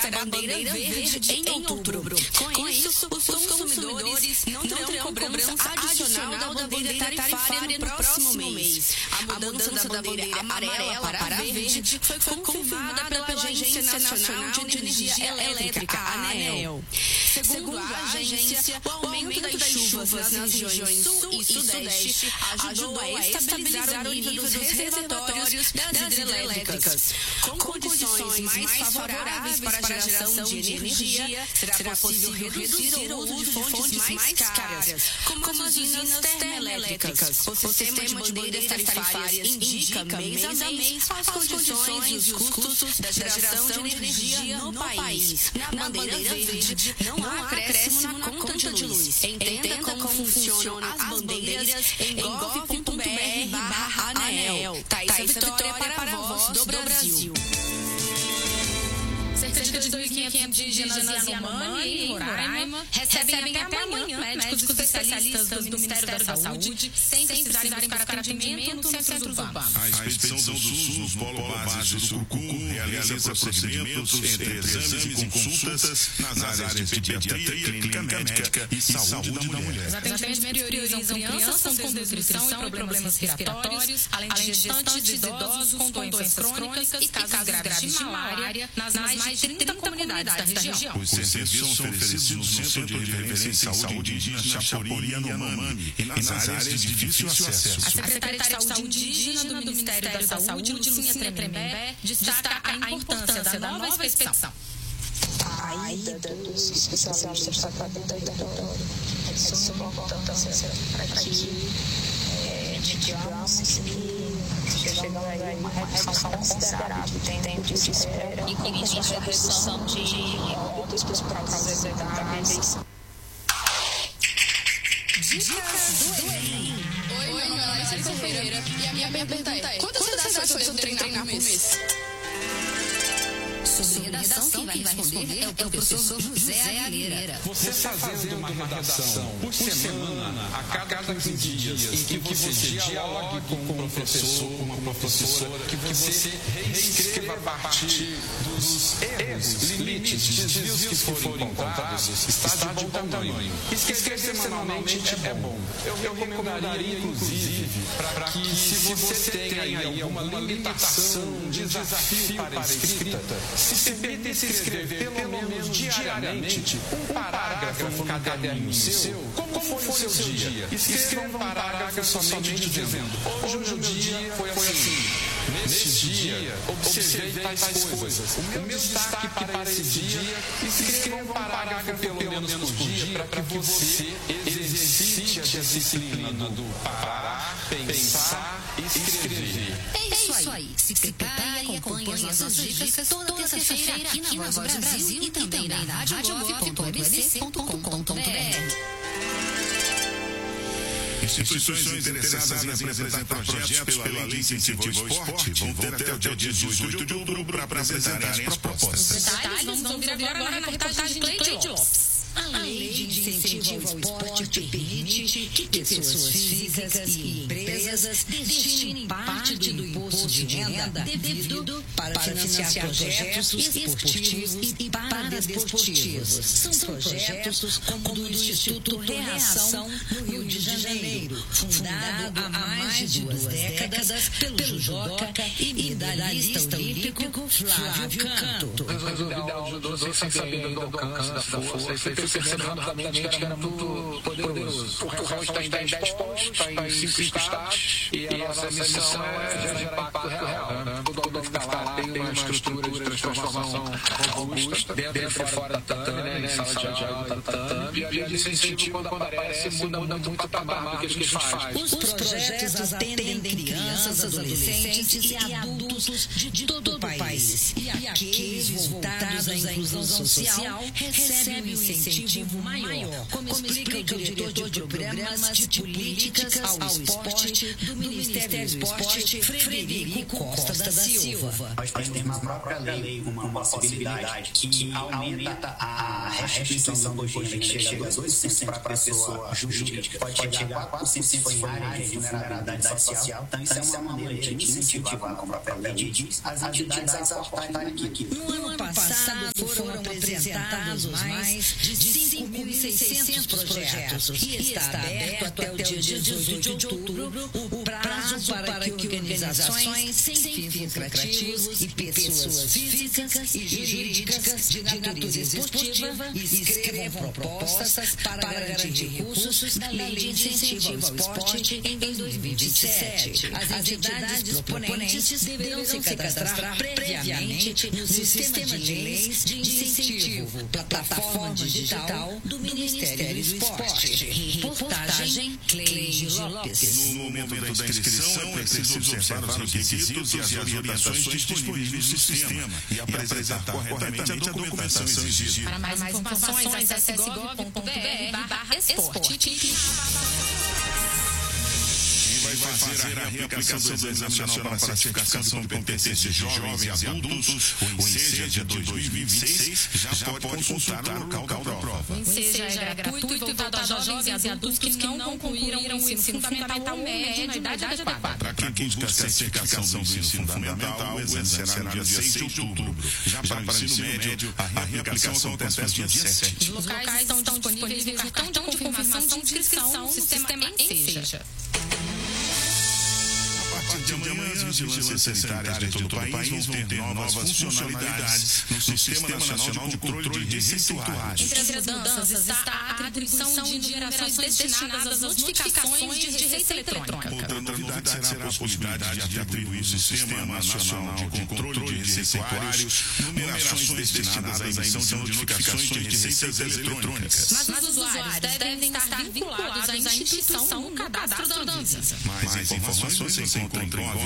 terá a bandeira verde em outubro. Com isso, os consumidores não terão cobrança adicional da bandeira tarifária no próximo mês. A mudança da bandeira amarela para a verde foi confirmada pela Agência Nacional de Energia Elétrica, a ANEEL. Segundo a agência, o aumento das chuvas nas regiões sul e sudeste ajudou a estabilizar o nível dos reservatórios das hidrelétricas. Com condições mais favoráveis para a geração de energia, será possível reduzir o uso de fontes mais caras, como as usinas termoelétricas. O sistema de bandeiras tarifárias indica mês a mês as condições e os custos da geração de energia no país. Na bandeira verde, não há acréscimo na conta de luz. Entenda como funcionam as bandeiras em gov.br/ANEEL. Thaís Vitória para a Voz do Brasil. Cerca de 2.500 indígenas Yanomami e Roraima recebem até amanhã médicos especialistas do Ministério da Saúde sem precisarem buscar atendimento nos centros urbanos. A expedição do SUS no Polo Base do Surucucu realiza procedimentos entre exames e consultas nas áreas de pediatria, clínica médica e saúde da mulher. Os atendimentos priorizam crianças com desnutrição e problemas respiratórios, além de gestantes e idosos com doenças crônicas e casos graves de malária nas mais de 30 comunidades da região. Os serviços são oferecidos no Centro de Referência em Saúde Indígena Chapori Yanomami e nas áreas de difícil acesso. A Secretaria de Saúde Indígena do Ministério da Saúde, Lucinha Tremembé, destaca a importância da nova expedição. A ida dos especialistas para dentro do território é de suma importância para que digamos que chegando aí uma redução considerável de tempo de espera e com isso a redução de óbitos por causas evitáveis. Dicas do Enem. Oi, meu nome é Larissa Ferreira e a minha pergunta é: quantas redações eu treinar por mês? Sobre redação, quem vai responder é o professor José Aguilera. Você está fazendo uma redação por semana, a cada 15 dias, em que você dialogue com um professor, com uma professora, que você reescreva a partir dos erros, limites, desvios que forem encontrados, está de bom tamanho. Escrever semanalmente é bom. Eu recomendaria, inclusive, para que se você tem aí alguma limitação, um desafio para a escrita, se permita escrever pelo menos diariamente um parágrafo no caderninho seu. Como foi o seu dia? Escreva um parágrafo somente dizendo: hoje o meu dia foi assim. Neste dia, observei tais coisas. O meu destaque para esse dia, escreva um parágrafo pelo menos por dia para que você exercite a disciplina do parar, pensar e escrever. É isso aí. Se prepare e acompanhe as nossas dicas toda terça-feira aqui na Voz do Brasil e também na radiogov.abc.com.br. Instituições interessadas em apresentar projetos pela Lei de Incentivo ao Esporte vão ter até o dia 18 de outubro para apresentarem as propostas. Os detalhes vamos ouvir agora na reportagem de Cleide Lopes. A Lei de Incentivo ao Esporte permite que pessoas físicas e empresas destinem parte do imposto de renda devido para financiar projetos esportivos e paradesportivos. São projetos como o do Instituto Reação no Rio de Janeiro, fundado há mais de 2 décadas pelo judoca e medalhista olímpico Flávio Canto. Resolvi dar aula de judô sem saber ainda do alcance da força e fui percebendo rapidamente que era muito poderoso. Portugal está em 10 polos, está em 5 estados e a nossa missão é gerar impacto real. Todo aluno que está lá tem uma estrutura de transformação robusta, dentro e fora da tatame, em sala de aula, tatame, e a lei de incentivo, quando aparece, muda muito o patamar que a gente faz. Os projetos atendem crianças, adolescentes e adultos de todo o país. E aqueles voltados à inclusão social recebem um incentivo maior, como explica o diretor de programas de políticas ao esporte do Ministério do Esporte, Frederico Costa da Silva. Nós temos na própria lei uma possibilidade que aumenta a restrição do imposto de renda chega a 2% para a pessoa jurídica, pode chegar a 4% se for em área de vulnerabilidade social. Então, isso é uma maneira de incentivar, como a própria lei diz, as entidades a aportarem aqui. No ano passado foram apresentados mais de 5.600 projetos e está aberto até o dia 18 de outubro o prazo para que organizações sem fins lucrativos e pessoas físicas e jurídicas de natureza esportiva escrevam propostas para garantir recursos da Lei de Incentivo ao Esporte em 2027. As entidades proponentes deverão se cadastrar previamente no Sistema de Leis de Incentivo, plataforma digital do Ministério do Esporte. Reportagem Cleide Lopes. No momento da inscrição, é preciso observar os requisitos e as orientações disponíveis no sistema e apresentar corretamente a documentação exigida. Para mais informações, acesse gov.br/esporte. Vai fazer a reaplicação do Exame Nacional para Certificação de Competências de Jovens e Adultos, o ENSEJA de 2026, já pode consultar o local da prova. O ENSEJA é gratuito e voltado a jovens e adultos que não concluíram o ensino fundamental ou médio na idade adequada. Para quem busca a certificação do ensino fundamental, o exame será no dia 6 de outubro. Já para o ensino médio, a reaplicação acontece no dia 7. Os locais estão disponíveis no cartão de confirmação de inscrição no sistema ENSEJA. A partir de amanhã, as vigilâncias sanitárias de todo o país vão ter novas funcionalidades no Sistema Nacional de Controle de Receituários. Entre as mudanças está a atribuição de numerações destinadas às notificações de receita eletrônica. Outra novidade será a possibilidade de atribuir ao Sistema Nacional de Controle de Receituários numerações destinadas à emissão de notificações de receitas eletrônicas. Mas os usuários devem estar vinculados à instituição no cadastro da Anvisa. Mais informações você encontra em